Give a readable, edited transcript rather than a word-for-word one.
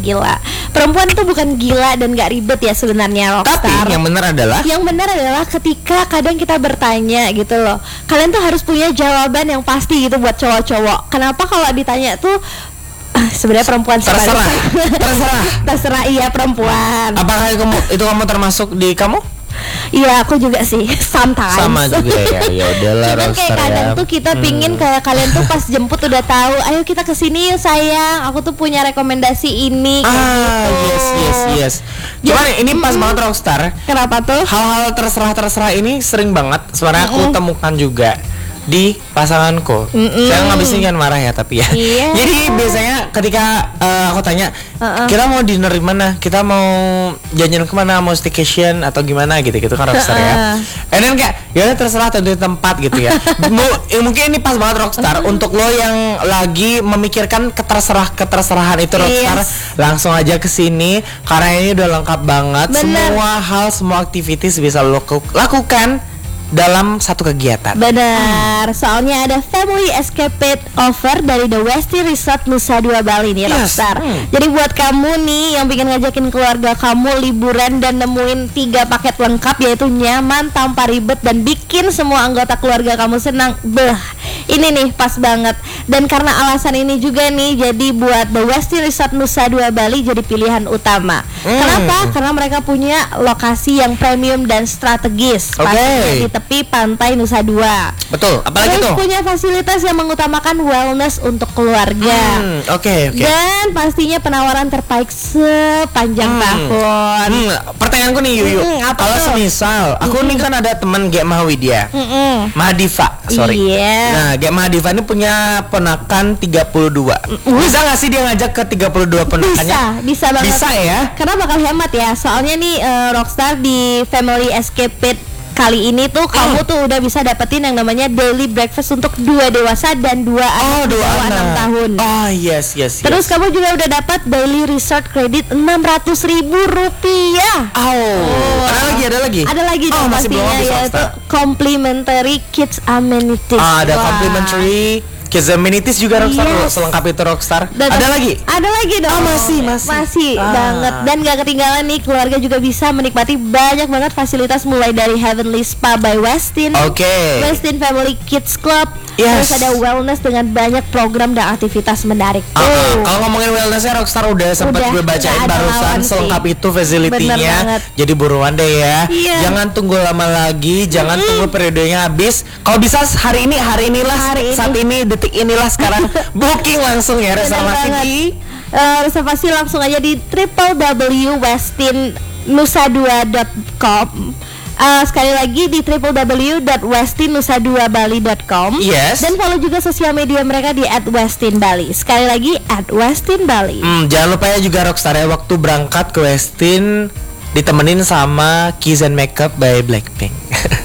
gila. Perempuan itu bukan gila dan gak ribet ya sebenarnya, Rockstar. Tapi yang benar adalah ketika kadang kita bertanya gitu loh, kalian tuh harus punya jawaban yang pasti gitu buat cowok-cowok. Kenapa kalau ditanya tuh sebenarnya perempuan terserah iya perempuan. Apakah kamu termasuk di kamu? Iya, aku juga sih, sometimes. Sama juga ya. Ya udahlah, Cuman kayak kadang tuh kita pingin kayak kalian tuh pas jemput udah tahu, ayo kita kesini yuk sayang, aku tuh punya rekomendasi ini. Yes. Cuman ini pas banget Rockstar. Kenapa tuh? Hal-hal terserah ini sering banget sebenarnya aku temukan juga di pasanganku. Saya ngabisin kan marah ya tapi ya. Iya. Jadi biasanya ketika aku tanya, kita mau dinner di mana? Kita mau jalan-jalan kemana? Mau staycation atau gimana gitu kan Rockstar ya. And then kayak ya terserah tentuin tempat gitu ya. Mungkin ini pas banget Rockstar untuk lo yang lagi memikirkan keterserahan itu Rockstar, langsung aja ke sini karena ini udah lengkap banget. Semua hal, semua aktivitas bisa lo lakukan dalam satu kegiatan. Benar, soalnya ada Family Escapade Offer dari The Westin Resort Nusa Dua Bali nih, Rockstar. Jadi buat kamu nih yang pengen ngajakin keluarga kamu liburan dan nemuin 3 paket lengkap, yaitu nyaman, tanpa ribet, dan bikin semua anggota keluarga kamu senang. Ini nih pas banget. Dan karena alasan ini juga nih, jadi buat The Westin Resort Nusa Dua Bali jadi pilihan utama. Kenapa? Karena mereka punya lokasi yang premium dan strategis. Pastinya di tepi pantai Nusa Dua. Betul. Apalagi tuh? Punya fasilitas yang mengutamakan wellness untuk keluarga. Oke. Dan pastinya penawaran terbaik sepanjang tahun. Pertanyaanku nih Yuyu, kalau semisal aku nih kan ada teman Gek Mahawidya, Mahadiva, sorry. Nah, Gek Mahadiva ini punya ponakan 32. Bisa nggak sih dia ngajak ke 32 ponakannya? Bisa banget. Bisa ya? Karena bakal hemat ya. Soalnya nih Rockstar di Family Escapade kali ini tuh kamu tuh udah bisa dapetin yang namanya daily breakfast untuk 2 dewasa dan 2 anak di bawah 6 tahun. Yes. Terus kamu juga udah dapat daily resort credit Rp600.000. Ada lagi? Ada lagi dong pastinya, yaitu complimentary kids amenities. Ada complimentary kids amenities juga Rockstar, selengkap itu Rockstar. Ada lagi? Ada lagi dong. Masih banget. Dan gak ketinggalan nih, keluarga juga bisa menikmati banyak banget fasilitas mulai dari Heavenly Spa by Westin, Westin Family Kids Club. Terus ada wellness dengan banyak program dan aktivitas menarik. Kalau ngomongin wellnessnya Rockstar udah sempat gue bacain barusan, selengkap itu fasilitinya. Jadi buruan deh ya. Jangan tunggu lama lagi, jangan tunggu periodenya habis. Kalau bisa hari inilah, saat ini, detik inilah sekarang. Booking langsung ya, reservasi langsung aja di www.westinnusa2.com. Sekali lagi di www.westinnusa2bali.com. Dan follow juga sosial media mereka di @westinbali. Sekali lagi @westinbali. Jangan lupa ya juga Rockstar ya, waktu berangkat ke Westin ditemenin sama Kiss and Makeup by Blackpink.